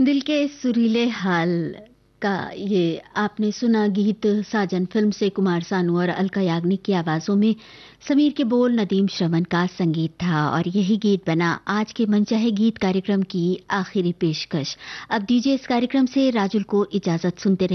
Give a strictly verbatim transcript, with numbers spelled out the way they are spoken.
दिल के सुरीले हाल का ये आपने सुना गीत साजन फिल्म से कुमार सानू और अलका याग्निक की आवाजों में। समीर के बोल, नदीम श्रवण का संगीत था और यही गीत बना आज के मनचाहे गीत कार्यक्रम की आखिरी पेशकश। अब दीजिए इस कार्यक्रम से राजुल को इजाजत। सुनते रहिए